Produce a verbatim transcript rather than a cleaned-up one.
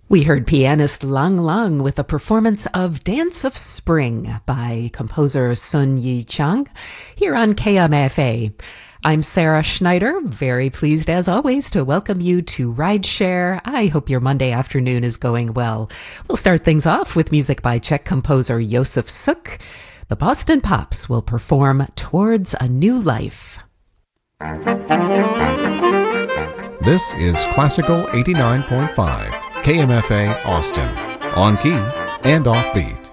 We heard pianist Lang Lang with a performance of Dance of Spring by composer Sun Yi Chang here on K M F A. I'm Sarah Schneider, very pleased as always to welcome you to Rideshare. I hope your Monday afternoon is going well. We'll start things off with music by Czech composer Josef Suk. The Boston Pops will perform Towards a New Life. This is Classical eighty-nine point five, K M F A Austin, on key and offbeat.